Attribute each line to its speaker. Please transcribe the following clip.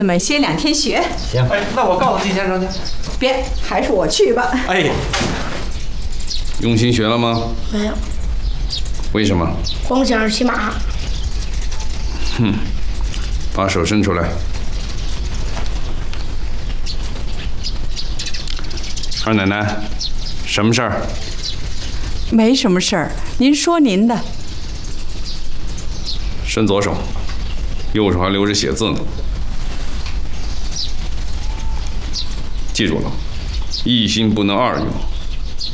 Speaker 1: 们歇2天学。
Speaker 2: 行，哎，那我告诉季先生去。
Speaker 1: 别，还是我去吧。
Speaker 2: 哎，
Speaker 3: 用心学了吗？
Speaker 4: 没有。
Speaker 3: 为什么？
Speaker 4: 光想着骑马。
Speaker 3: 哼，把手伸出来。二奶奶，什么事儿？
Speaker 1: 没什么事儿，您说您的。
Speaker 3: 伸左手，右手还留着写字呢。记住了，一心不能二用。